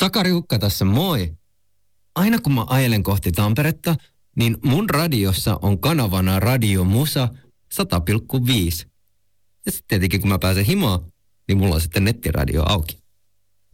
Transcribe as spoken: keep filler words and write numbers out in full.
Sakari Hukka tässä, moi. Aina kun mä ajelen kohti Tamperetta, niin mun radiossa on kanavana Radio Musa sata pilkku viisi. Ja sitten tietenkin kun mä pääsen himaan, niin mulla on sitten nettiradio auki.